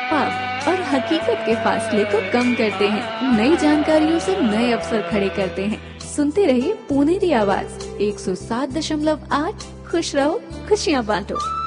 ख्वाब और हकीकत के फासले को कम करते हैं। नई जानकारियों से नए अवसर खड़े करते हैं। सुनते रहिए पुनेरी आवाज 107.8। खुश रहो, खुशियाँ बांटो।